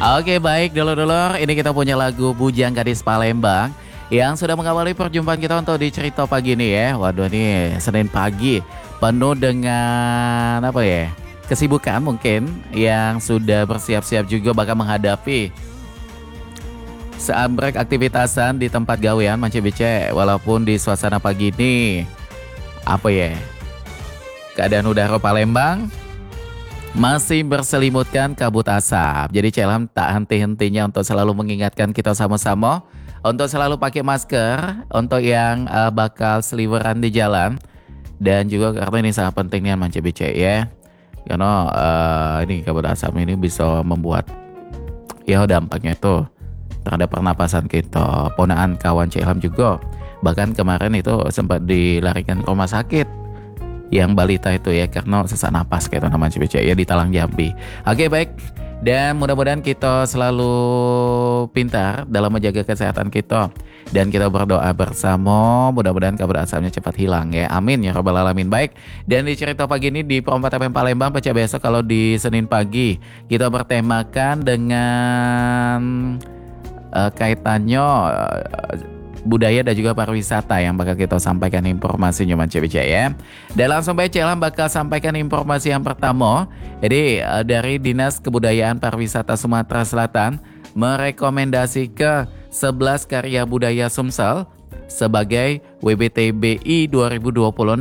Oke baik dulur-dulur, ini kita punya lagu Bujang Gadis Palembang yang sudah mengawali perjumpaan kita untuk di cerita pagi ini ya. Waduh nih Senin pagi penuh dengan apa ya, kesibukan mungkin yang sudah bersiap-siap juga bakal menghadapi saat break aktivitasan di tempat gawean Mance Bice. Walaupun di suasana pagi ini apa ya, keadaan udara Palembang masih berselimutkan kabut asap. Jadi Celham tak henti-hentinya untuk selalu mengingatkan kita sama-sama untuk selalu pakai masker untuk yang bakal seliweran di jalan. Dan juga karena ini sangat penting nih Mance BC ya. Karena ini kabut asap ini bisa membuat ya dampaknya itu terhadap pernapasan kita. Ponaan kawan Celham juga bahkan kemarin itu sempat dilarikan ke rumah sakit yang balita itu ya karena sesak napas kayak namanya BC ya di Talang Jambi. Oke baik, dan mudah-mudahan kita selalu pintar dalam menjaga kesehatan kita dan kita berdoa bersama mudah-mudahan kabut asapnya cepat hilang ya, amin ya rabbal alamin. Baik, dan di cerita pagi ini di Perompat FM Palembang baca biasa kalau di Senin pagi kita bertemakan dengan kaitannya budaya dan juga pariwisata yang bakal kita sampaikan informasinya Mance BC ya. Dan langsung baik Celham bakal sampaikan informasi yang pertama. Jadi dari Dinas Kebudayaan Pariwisata Sumatera Selatan merekomendasi ke 11 karya budaya Sumsel sebagai WBTBI 2026.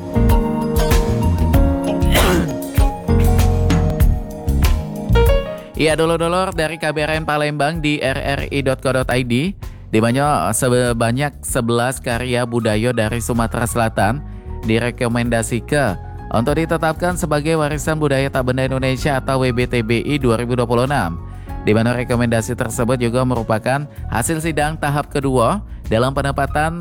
Iya dulur-dulur dari KBRN Palembang di rri.co.id di mana sebanyak 11 karya budaya dari Sumatera Selatan direkomendasi ke untuk ditetapkan sebagai warisan budaya tak benda Indonesia atau WBTBI 2026. Di mana rekomendasi tersebut juga merupakan hasil sidang tahap kedua dalam penempatan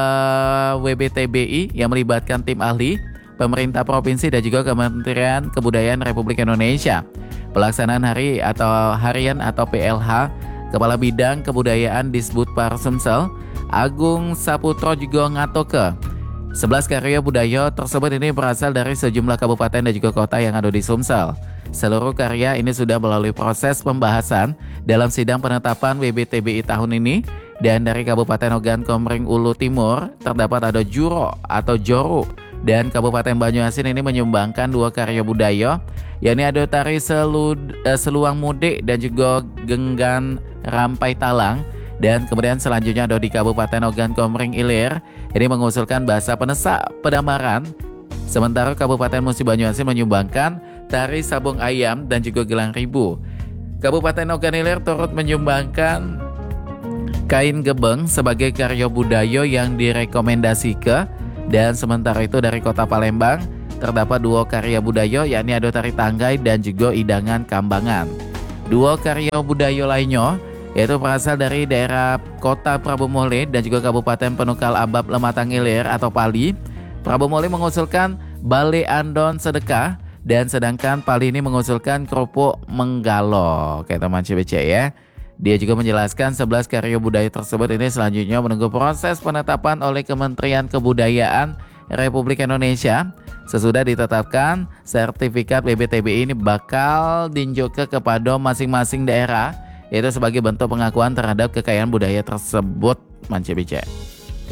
WBTBI yang melibatkan tim ahli, pemerintah provinsi dan juga Kementerian Kebudayaan Republik Indonesia. Pelaksanaan harian atau PLH Kepala Bidang Kebudayaan Disbudpar Sumsel, Agung Saputro juga ngatoke 11 karya budaya tersebut ini berasal dari sejumlah kabupaten dan juga kota yang ada di Sumsel. Seluruh karya ini sudah melalui proses pembahasan dalam sidang penetapan WBTBI tahun ini. Dan dari Kabupaten Ogan Komering Ulu Timur terdapat ada Juro atau Joru, dan Kabupaten Banyuasin ini menyumbangkan 2 karya budaya, yakni ada tari Seluang Mudik dan juga Genggan Rampai Talang. Dan kemudian selanjutnya ada di Kabupaten Ogan Komering Ilir, ini mengusulkan bahasa Penesak Pedamaran. Sementara Kabupaten Musi Banyuasin menyumbangkan tari Sabung Ayam dan juga Gelang Ribu. Kabupaten Ogan Ilir turut menyumbangkan Kain Gebeng sebagai karya budaya yang direkomendasi ke. Dan sementara itu dari Kota Palembang terdapat 2 karya budaya, yakni ada tari Tanggai dan juga Idangan Kambangan. 2 karya budaya lainnya yaitu berasal dari daerah Kota Prabu Mole dan juga Kabupaten Penukal Abab Lematang Ilir atau Pali. Prabu Mole mengusulkan Bale Andon Sedekah, dan sedangkan Pali ini mengusulkan Kerupuk Menggalo kayak teman CBC ya. Dia juga menjelaskan 11 karya budaya tersebut ini selanjutnya menunggu proses penetapan oleh Kementerian Kebudayaan Republik Indonesia. Sesudah ditetapkan, sertifikat WBTBI ini bakal diunjuk kepada masing-masing daerah, yaitu sebagai bentuk pengakuan terhadap kekayaan budaya tersebut Mance BC.